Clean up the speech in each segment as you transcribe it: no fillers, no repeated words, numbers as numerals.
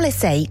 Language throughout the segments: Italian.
le 6.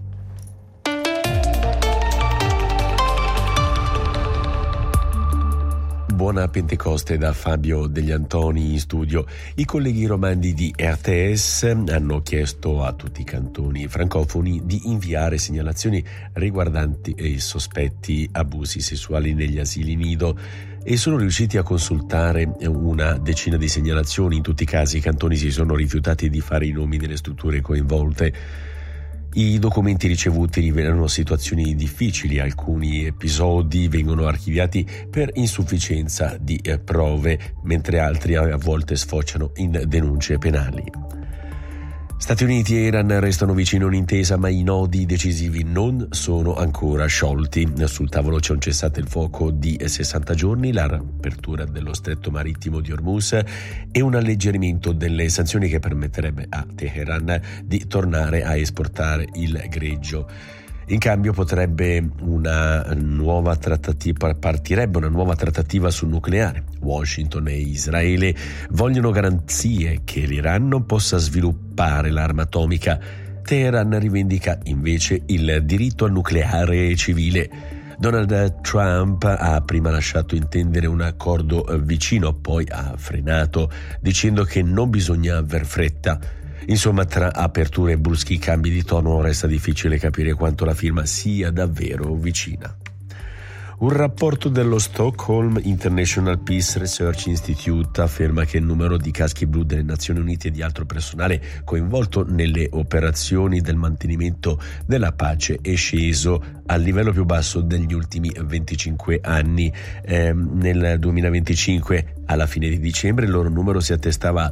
Buona Pentecoste da Fabio Degli Antoni in studio. I colleghi romandi di RTS hanno chiesto a tutti i cantoni francofoni di inviare segnalazioni riguardanti i sospetti abusi sessuali negli asili nido e sono riusciti a consultare una decina di segnalazioni. In tutti i casi i cantoni si sono rifiutati di fare i nomi delle strutture coinvolte. I documenti ricevuti rivelano situazioni difficili, alcuni episodi vengono archiviati per insufficienza di prove, mentre altri a volte sfociano in denunce penali. Stati Uniti e Iran restano vicino a un'intesa, ma i nodi decisivi non sono ancora sciolti. Sul tavolo c'è un cessate il fuoco di 60 giorni, la riapertura dello stretto marittimo di Hormuz e un alleggerimento delle sanzioni che permetterebbe a Teheran di tornare a esportare il greggio. In cambio partirebbe una nuova trattativa sul nucleare. Washington e Israele vogliono garanzie che l'Iran non possa sviluppare l'arma atomica. Teheran rivendica invece il diritto al nucleare civile. Donald Trump ha prima lasciato intendere un accordo vicino, poi ha frenato, dicendo che non bisogna aver fretta. Insomma, tra aperture e bruschi cambi di tono resta difficile capire quanto la firma sia davvero vicina. Un rapporto dello Stockholm International Peace Research Institute afferma che il numero di caschi blu delle Nazioni Unite e di altro personale coinvolto nelle operazioni del mantenimento della pace è sceso al livello più basso degli ultimi 25 anni. Nel 2025, alla fine di dicembre, il loro numero si attestava a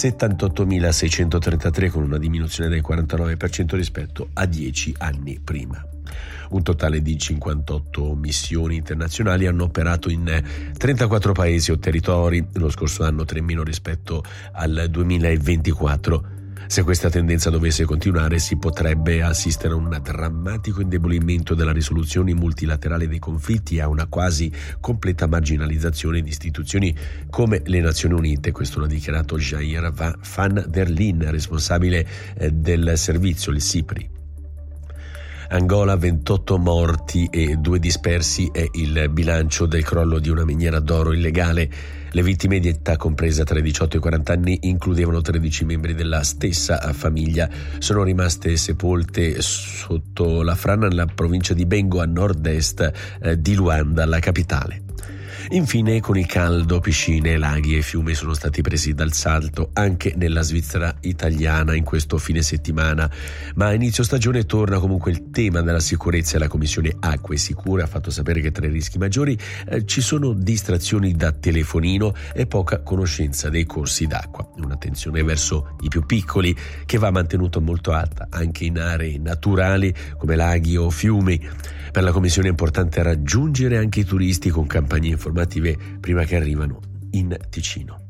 78.633, con una diminuzione del 49% rispetto a 10 anni prima. Un totale di 58 missioni internazionali hanno operato in 34 paesi o territori, lo scorso anno 3 meno rispetto al 2024. Se questa tendenza dovesse continuare, si potrebbe assistere a un drammatico indebolimento della risoluzione multilaterale dei conflitti e a una quasi completa marginalizzazione di istituzioni come le Nazioni Unite. Questo l'ha dichiarato Jair van der Leen, responsabile del servizio, il SIPRI. Angola, 28 morti e 2 dispersi è il bilancio del crollo di una miniera d'oro illegale. Le vittime di età compresa tra i 18 e i 40 anni includevano 13 membri della stessa famiglia. Sono sepolte sotto la frana nella provincia di Bengo, a nord-est di Luanda, la capitale. Infine, con il caldo, piscine, laghi e fiumi sono stati presi dal salto anche nella Svizzera italiana in questo fine settimana, ma a inizio stagione torna comunque il tema della sicurezza e la Commissione Acque Sicure ha fatto sapere che tra i rischi maggiori ci sono distrazioni da telefonino e poca conoscenza dei corsi d'acqua. Un'attenzione verso i più piccoli che va mantenuta molto alta anche in aree naturali come laghi o fiumi. Per la Commissione è importante raggiungere anche i turisti con campagne informative prima che arrivano in Ticino.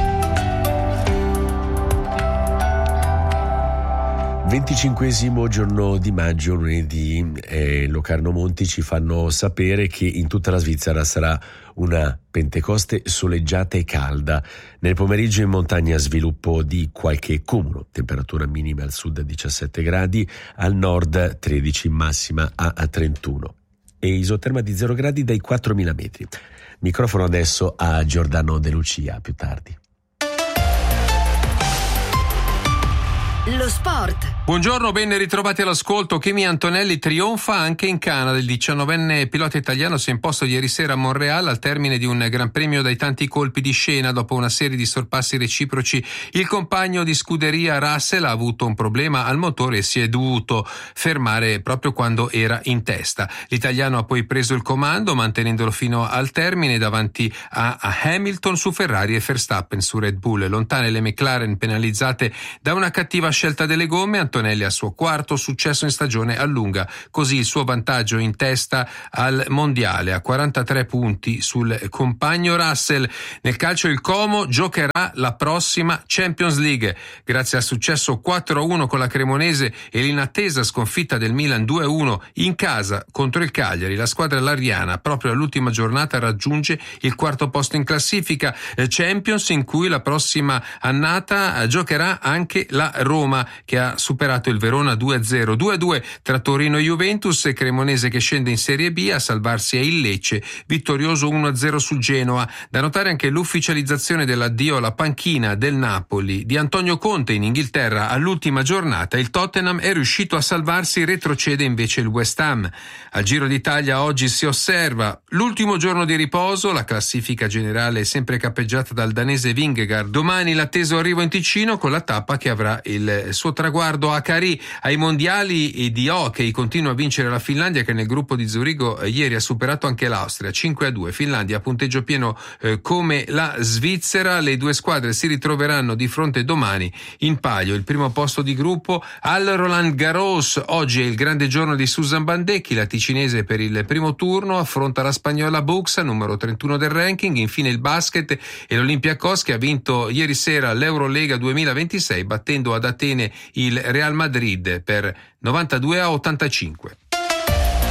25esimo giorno di maggio, lunedì, Locarno Monti ci fanno sapere che in tutta la Svizzera sarà una Pentecoste soleggiata e calda. Nel pomeriggio in montagna sviluppo di qualche cumulo, temperatura minima al sud a 17 gradi, al nord 13, massima a 31 e isoterma di 0 gradi dai 4.000 metri. Microfono adesso a Giordano De Lucia, più tardi. Lo sport. Buongiorno, ben ritrovati all'ascolto. Kimi Antonelli trionfa anche in Canada. Il 19enne pilota italiano si è imposto ieri sera a Montréal al termine di un Gran Premio dai tanti colpi di scena. Dopo una serie di sorpassi reciproci, il compagno di scuderia Russell ha avuto un problema al motore e si è dovuto fermare proprio quando era in testa. L'italiano ha poi preso il comando, mantenendolo fino al termine davanti a Hamilton su Ferrari e Verstappen su Red Bull. Lontane le McLaren penalizzate da una cattiva scelta delle gomme. Antonelli al suo quarto successo in stagione allunga così il suo vantaggio in testa al mondiale a 43 punti sul compagno Russell. Nel calcio il Como giocherà la prossima Champions League grazie al successo 4-1 con la Cremonese e l'inattesa sconfitta del Milan 2-1 in casa contro il Cagliari. La squadra lariana proprio all'ultima giornata raggiunge il quarto posto in classifica, Champions in cui la prossima annata giocherà anche la Roma, che ha superato superato il Verona 2-0. 2-2 tra Torino e Juventus, Cremonese che scende in Serie B, a salvarsi è il Lecce, vittorioso 1-0 sul Genoa. Da notare anche l'ufficializzazione dell'addio alla panchina del Napoli di Antonio Conte in Inghilterra all'ultima giornata. Il Tottenham è riuscito a salvarsi, retrocede invece il West Ham. Al Giro d'Italia oggi si osserva l'ultimo giorno di riposo, la classifica generale è sempre cappeggiata dal danese Vingegaard. Domani l'atteso arrivo in Ticino con la tappa che avrà il suo traguardo a Carì. Ai mondiali di hockey continua a vincere la Finlandia, che nel gruppo di Zurigo ieri ha superato anche l'Austria 5-2. Finlandia a punteggio pieno come la Svizzera. Le due squadre si ritroveranno di fronte domani in palio il primo posto di gruppo al Roland Garros. Oggi è il grande giorno di Susan Bandecchi, la ticinese per il primo turno affronta la spagnola Buxa, numero 31 del ranking. Infine il basket e l'Olympiakos, che ha vinto ieri sera l'Eurolega 2026 battendo ad Atene il Real Madrid per 92-85.